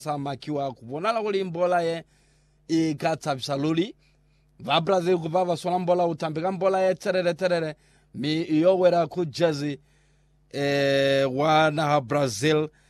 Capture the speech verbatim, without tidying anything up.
samakiwa kubonala kuli mbola ye ikatsapisa luli va Brazil kuva vasola mbola utambika mbola ye terere terere mi iyowera ku Jersey eh wana ha Brazil